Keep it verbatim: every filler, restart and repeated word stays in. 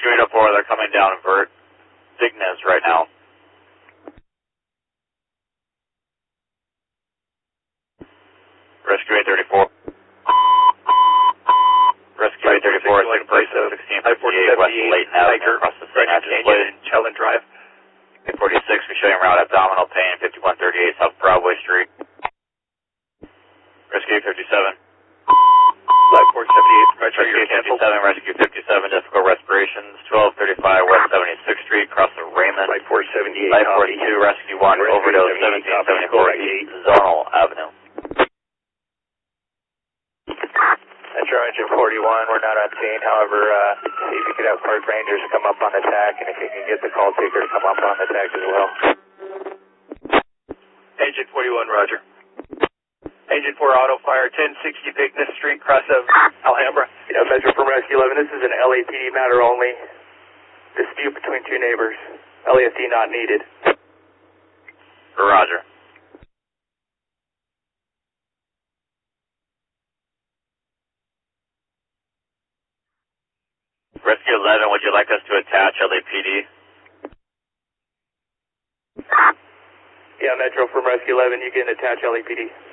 Rescue eight oh four, they're coming down Vert Dignes right now. Rescue eight thirty-four. Rescue eight thirty-four, second place of sixteen fifty-eight West Layton Avenue across the Saint Angeles. Sheldon Drive. eight forty-six, we show you route abdominal pain, fifty-one thirty-eight South Broadway Street. Rescue eight fifty-seven. Flight four seventy-eight, Rescue eight fifty-seven, Rescue fifty-seven, difficult respirations, twelve thirty-five West seventy-sixth Street, across the Raymond. Flight four seventy-eight, Flight forty-two, Rescue one, overdose, seventeen seventy-four East Zonal Avenue. Metro Engine forty-one, we're not on scene, however, uh, see if you could have park rangers come up on the tack, and if you can get the call taker to come up on the tack as well. Engine forty-one, roger. Engine four auto fire, ten sixty Bigness Street, cross of Alhambra. Yeah, Metro from Rescue eleven, this is an L A P D matter only. Dispute between two neighbors. L A F D not needed. Roger. Rescue eleven, would you like us to attach L A P D? Yeah, Metro from Rescue eleven, you can attach L A P D.